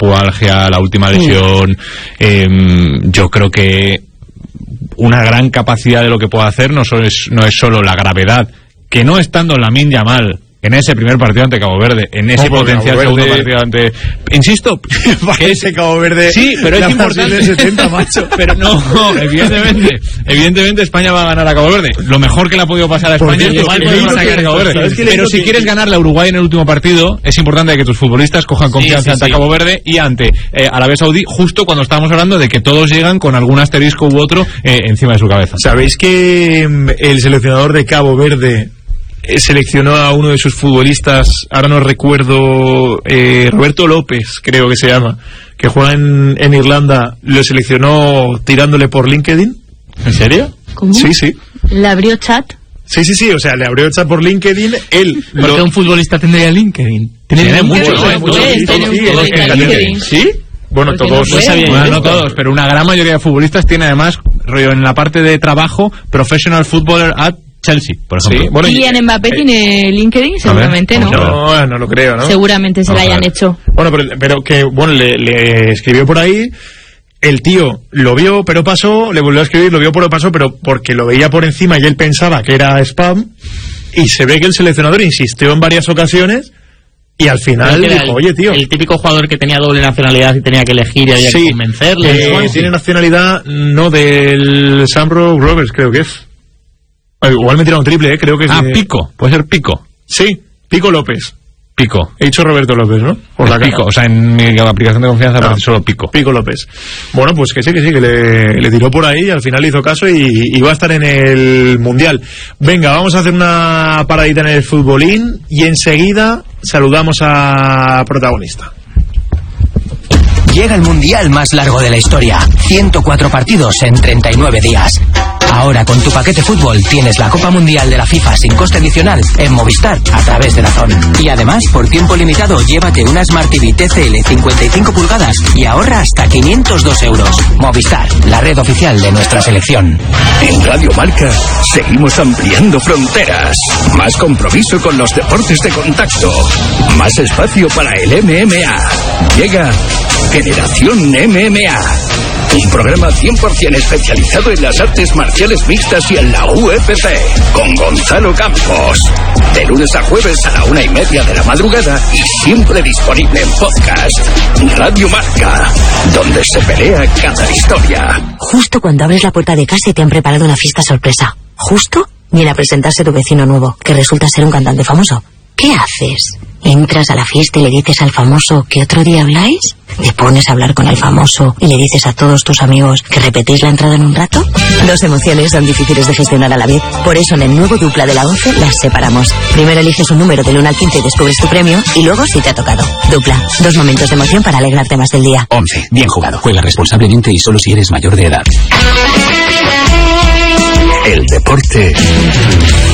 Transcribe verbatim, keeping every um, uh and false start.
pubalgia, la última lesión, mm. eh, yo creo que una gran capacidad de lo que puede hacer no, solo es, no es solo la gravedad, que no estando Lamine Yamal en ese primer partido ante Cabo Verde, en ese no, potencial Verde... segundo partido ante... Insisto, que ese Cabo Verde... Sí, pero es importante... setenta, macho. Pero no, no, evidentemente, evidentemente España va a ganar a Cabo Verde. Lo mejor que le ha podido pasar a España es ganar a Cabo Verde. Pero si quieres ganarle a Uruguay en el último partido, es importante que tus futbolistas cojan confianza sí, sí, ante sí. Cabo Verde y ante eh, Arabia Saudí, justo cuando estábamos hablando de que todos llegan con algún asterisco u otro eh, encima de su cabeza. ¿Sabéis que el seleccionador de Cabo Verde seleccionó a uno de sus futbolistas, ahora no recuerdo, eh, Roberto López, creo que se llama, que juega en, en Irlanda, lo seleccionó tirándole por LinkedIn? ¿En serio? ¿Cómo? Sí, sí. ¿Le abrió chat? Sí, sí, sí, o sea, le abrió chat por LinkedIn, él... ¿Por qué un futbolista tendría LinkedIn? Tiene mucho, LinkedIn. ¿Sí? Bueno, Porque todos no, sabía, bueno, no todos, pero una gran mayoría de futbolistas tiene además, rollo en la parte de trabajo, Professional Footballer at Chelsea, por ejemplo. Sí, bueno, Kylian Mbappé eh, tiene LinkedIn, seguramente, ¿no? No, no lo creo, ¿no? Seguramente se no, la hayan vale. hecho. Bueno, pero, pero que, bueno, le, le escribió por ahí, el tío lo vio, pero pasó, le volvió a escribir, lo vio, pero pasó, pero porque lo veía por encima y él pensaba que era spam, y se ve que el seleccionador insistió en varias ocasiones, y al final dijo, el, oye, tío... El típico jugador que tenía doble nacionalidad y tenía que elegir y había sí, que convencerle. Eh, tiene nacionalidad, no, del Shamrock Rovers, creo que es. Igual me tira un triple, ¿eh? Creo que es... Ah, de... Pico, puede ser Pico. Sí, Pico López. Pico. He dicho Roberto López, ¿no? Por la Pico, o sea, en mi aplicación de confianza no, aparece solo Pico. Pico López. Bueno, pues que sí, que sí, que le, le tiró por ahí y al final le hizo caso y, y va a estar en el Mundial. Venga, vamos a hacer una paradita en el futbolín y enseguida saludamos a protagonista. Llega el Mundial más largo de la historia. ciento cuatro partidos en treinta y nueve días. Ahora con tu paquete fútbol tienes la Copa Mundial de la FIFA sin coste adicional en Movistar a través de DAZN. Y además, por tiempo limitado, llévate una Smart T V T C L cincuenta y cinco pulgadas y ahorra hasta quinientos dos euros. Movistar, la red oficial de nuestra selección. En Radio Marca seguimos ampliando fronteras. Más compromiso con los deportes de contacto. Más espacio para el M M A. Llega Generación M M A. Un programa cien por ciento especializado en las artes marciales mixtas y en la U F C. Con Gonzalo Campos. De lunes a jueves a la una y media de la madrugada y siempre disponible en podcast. Radio Marca, donde se pelea cada historia. Justo cuando abres la puerta de casa y te han preparado una fiesta sorpresa. Justo viene a presentarse tu vecino nuevo, que resulta ser un cantante famoso. ¿Qué haces? ¿Entras a la fiesta y le dices al famoso que otro día habláis? ¿Te pones a hablar con el famoso y le dices a todos tus amigos que repetéis la entrada en un rato? Dos emociones son difíciles de gestionar a la vez. Por eso en el nuevo Dupla de la once las separamos. Primero eliges un número del uno al quince y descubres tu premio, y luego si te ha tocado. Dupla, dos momentos de emoción para alegrarte más del día. once. Bien jugado. Juega responsablemente y solo si eres mayor de edad. El deporte